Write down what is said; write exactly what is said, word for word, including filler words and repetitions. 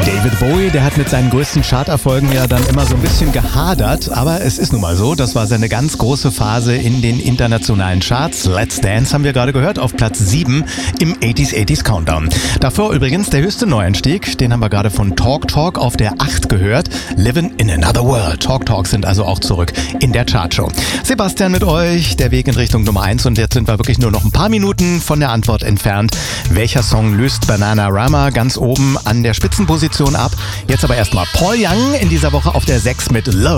David Bowie, der hat mit seinen größten Charterfolgen ja dann immer so ein bisschen gehadert, aber es ist nun mal so, das war seine ganz große Phase in den internationalen Charts. Let's Dance haben wir gerade gehört, auf Platz sieben im achtziger achtziger Countdown. Davor übrigens der höchste Neuanstieg, den haben wir gerade von Talk Talk auf der acht gehört. Living in Another World. Talk Talk sind also auch zurück in der Chartshow. Sebastian mit euch, der Weg in Richtung Nummer eins, und jetzt sind wir wirklich nur noch ein paar Minuten von der Antwort entfernt. Welcher Song löst Bananarama ganz oben an der Spitzenposition ab? Jetzt aber erstmal Paul Young in dieser Woche auf der sechs mit Love.